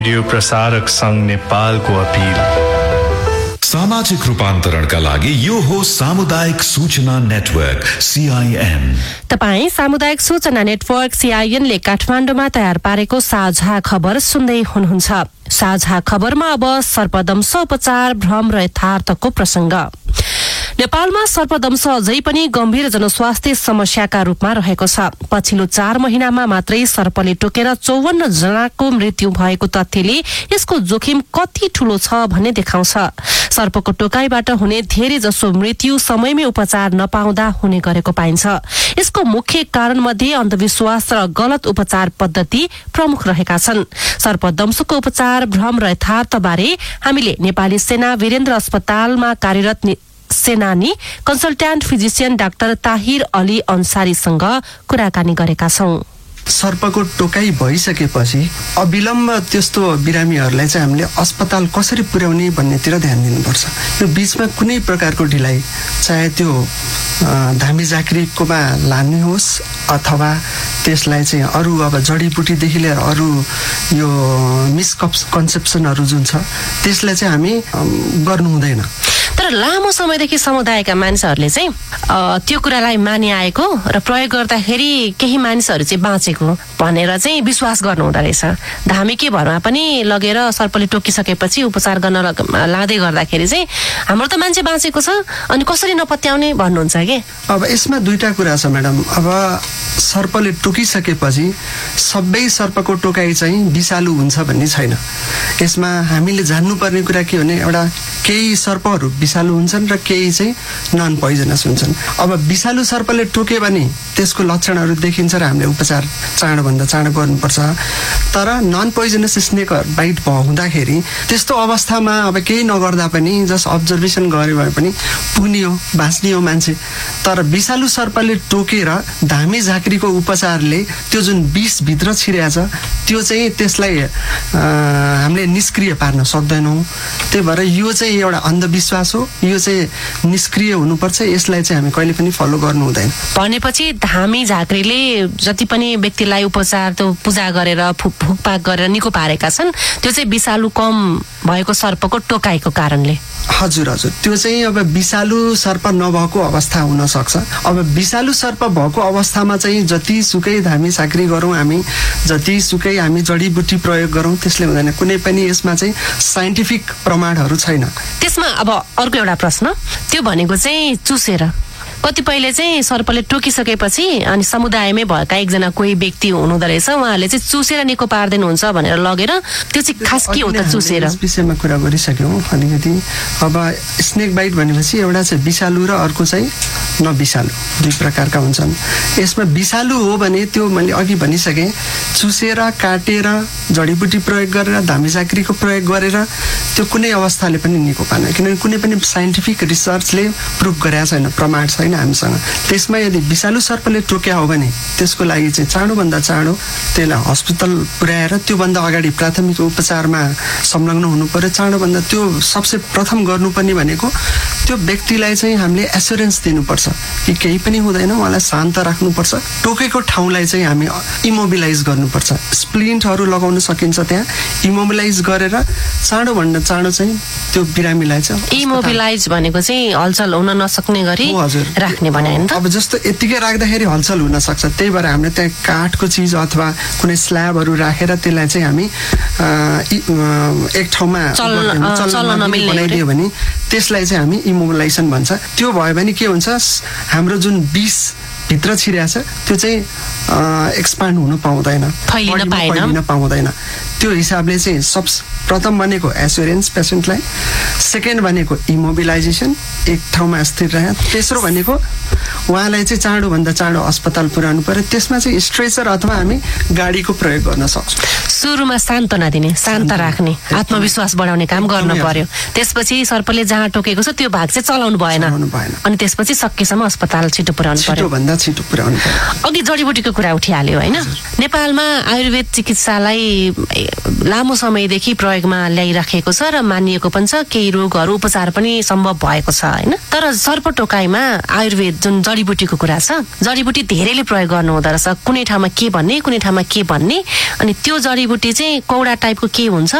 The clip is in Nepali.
रेडियो प्रसारक संघ नेपालको अपील। सामाजिक रूपान्तरणका लागि यो हो सामुदायिक सूचना नेटवर्क CIN। तपाई सामुदायिक सूचना नेटवर्क CIN ले काठमाडौँमा तयार पारेको साझा खबर सुन्दै हुनुहुन्छ। साझा खबरमा अब सर्पदंश उपचार भ्रम र यथार्थको प्रसंग। नेपालमा सर्पदंश अझै पनि गम्भीर जनस्वास्थ्य समस्याका रूपमा रहेको छ। पछिल्लो 4 महिनामा मात्रै सर्पले टोकेर 54 जनाको मृत्यु भएको तथ्यले यसको जोखिम कति ठूलो छ भन्ने देखाउँछ। सर्पको टोकाइबाट हुने धेरै जसो मृत्यु समयमै उपचार नपाउँदा हुने गरेको पाइन्छ। यसको मुख्य कारण मध्ये अन्धविश्वास र गलत उपचार पद्धति प्रमुख रहेका छन्। सर्पदंशको उपचार भ्रम र यथार्थ बारे हामीले नेपाली सेना वीरेन्द्र अस्पतालमा कार्यरत सेनानी consultant physician doctor Tahir Ali अन्सारीसँग कुराकानी गरेका छौं। सर्पको टोकाई भइसकेपछि अविलम्ब त्यस्तो बिरामीहरूलाई चाहिँ हामीले अस्पताल कसरी पुर्याउने भन्नेतिर ध्यान दिनुपर्छ। यो बीचमा कुनै प्रकारको ढिलाइ, चाहे त्यो धामी झाँक्रीकोमा लाने होस् अथवा त्यसलाई चाहिँ अरू अब जडीबुटीदेखि लिएर अरू यो मिसकन्सेप्सनहरू जुन छ त्यसलाई चाहिँ हामी गर्नु हुँदैन। तर लामो समयदेखि समुदायका मानिसहरूले चाहिँ त्यो कुरालाई मानिआएको र प्रयोग गर्दाखेरि केही मानिसहरू चाहिँ बाँचेको भनेर चाहिँ विश्वास गर्नु हुँदो रहेछ। धामीकै भरमा पनि लगेर सर्पले टोकिसकेपछि उपचार गर्न लाँदै गर्दाखेरि चाहिँ हाम्रो त मान्छे बाँचेको छ अनि कसरी नपत्याउने भन्नुहुन्छ के? अब यसमा दुईटा कुरा छ म्याडम। अब सर्पले टोकिसकेपछि सबै सर्पको टोकाइ चाहिँ विषालु हुन्छ भन्ने छैन। यसमा हामीले जान्नुपर्ने कुरा के भने एउटा केही सर्पहरू विषालु हुन्छन् र केही चाहिँ नन पोइजनस हुन्छन्। अब विषालु सर्पले टोक्यो भने त्यसको लक्षणहरू देखिन्छ र हामीले उपचार चाँडोभन्दा चाँडो गर्नुपर्छ। तर नन पोइजनस स्नेक बाइट हुँदाखेरि त्यस्तो अवस्थामा अब केही नगर्दा पनि जस्ट अब्जर्भेसन गरे भए पनि पुग्ने हो, बाँच्ने हो मान्छे। तर विषालु सर्पले टोकेर धामी झाँक्रीको उपचारले त्यो जुन विष भित्र छिरेछ त्यो चाहिँ त्यसलाई हामीले निष्क्रिय पार्न सक्दैनौँ। त्यही भएर यो चाहिँ एउटा अन्धविश्वास हो, यो चाहिँ निष्क्रिय हुनुपर्छ। यसलाई चाहिँ हामी कहिले पनि फलो गर्नु हुँदैन। भनेपछि धामी झाँक्रीले जति पनि व्यक्तिलाई उपचार त्यो पूजा गरेर फुकपाक गरेर निको पारेका छन् त्यो चाहिँ विषालु कम भएको सर्पको टोकाइको कारणले। हजुर हजुर, त्यो चाहिँ अब विषालु सर्प नभएको अवस्था हुन सक्छ। अब विषालु सर्प भएको अवस्थामा चाहिँ जतिसुकै धामी झाँक्री गरौँ हामी, जतिसुकै हामी जडीबुटी प्रयोग गरौँ त्यसले हुँदैन। कुनै पनि यसमा चाहिँ साइन्टिफिक प्रमाणहरू छैन। त्यसमा अब अर्को एउटा प्रश्न, त्यो भनेको चाहिँ चुसेर कतिपयले चाहिँ सर्पले टोकिसकेपछि अनि समुदायमै भएका एकजना कोही व्यक्ति हुनुहुँदो रहेछ, उहाँहरूले चाहिँ चुसेर निको पार्दिनुहुन्छ भनेर लगेर त्यो चाहिँ खास के हो त? चुसेर विषयमा कुरा गरिसक्यौँ अलिकति। अब स्नेक बाइट भनेपछि एउटा चाहिँ विषालु र अर्को चाहिँ नविषालु, दुई प्रकारका हुन्छन्। यसमा विषालु हो भने त्यो मैले अघि भनिसकेँ, चुसेर काटेर जडीबुटी प्रयोग गरेर धामी झाँक्रीको प्रयोग गरेर त्यो कुनै अवस्थाले पनि निको पार्दैन। किनभने कुनै पनि साइन्टिफिक रिसर्चले प्रुभ गरेका छैन, प्रमाण छैन हामीसँग। त्यसमा यदि विषालु सर्पले टोक्या हो भने त्यसको लागि चाहिँ चाँडोभन्दा चाँडो त्यसलाई हस्पिटल पुर्याएर त्योभन्दा अगाडि प्राथमिक उपचारमा संलग्न हुनु पर्यो। चाँडोभन्दा त्यो सबसे प्रथम गर्नुपर्ने भनेको त्यो व्यक्तिलाई चाहिँ हामीले एस्योरेन्स दिनुपर्छ कि केही पनि हुँदैन, उहाँलाई शान्त राख्नुपर्छ। टोकेको ठाउँलाई चाहिँ हामी इमोबिलाइज गर्नुपर्छ। स्प्लिन्टहरू लगाउन सकिन्छ, त्यहाँ इमोबिलाइज गरेर चाँडोभन्दा चाँडो चाहिँ त्यो बिरामीलाई चाहिँ इमोबिलाइज भनेको चाहिँ हलचल हुन नसक्ने गरी राख्ने भने हैन त? अब जस्तो यतिकै राख्दाखेरि हलचल हुन सक्छ, त्यही भएर हामीले त्यहाँ काठको चिज अथवा कुनै स्ल्याबहरू राखेर त्यसलाई चाहिँ हामी एक ठाउँमा बनाइदियो भने त्यसलाई चाहिँ हामी इमोबिलाइजेसन भन्छ। त्यो भयो भने के हुन्छ, हाम्रो जुन विष भित्र छिरेछ त्यो चाहिँ एक्सपान्ड हुन पाउँदैन, फैलिन पाउँदैन। त्यो हिसाबले चाहिँ प्रथम भनेको एस्योरेन्स पेसेन्टलाई, सेकेन्ड भनेको इमोबिलाइजेसन, एक ठाउँमा स्थिर रहे, तेस्रो भनेको उहाँलाई चाहिँ चाँडोभन्दा चाँडो अस्पताल पुर्याउनु पर्यो। त्यसमा चाहिँ स्ट्रेचर अथवा हामी गाडीको प्रयोग गर्न सक्छौँ। सुरुमा सान्त्वना दिने, शान्त राख्ने, आत्मविश्वास बढाउने काम गर्नु पर्यो। त्यसपछि सर्पले जहाँ टोकेको छ त्यो भाग चाहिँ चलाउनु भएन अनि त्यसपछि सकेसम्म अस्पताल छिटो पुर्याउनु पर्यो। छिटोभन्दा छिटो पुर्याउनु पर्यो। अघि जडीबुटीको कुरा उठिहाल्यो हैन? नेपालमा आयुर्वेद चिकित्सालाई लामो समयदेखि प्रयोगमा ल्याइराखेको छ र मानिएको पनि छ केही रोगहरू उपचार पनि सम्भव भएको छ हैन। तर सर्पटोकाइमा आयुर्वेद जुन जडीबुटीको कुरा छ, जडीबुटी धेरैले प्रयोग गर्नु हुँदो रहेछ। कुनै ठाउँमा के भन्ने, कुनै ठाउँमा के भन्ने, अनि त्यो जडीबुटी चाहिँ कौडा टाइपको के हुन्छ